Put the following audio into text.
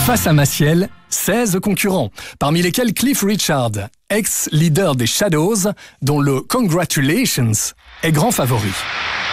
Face à Maciel, 16 concurrents, parmi lesquels Cliff Richard, ex-leader des Shadows, dont le Congratulations est grand favori.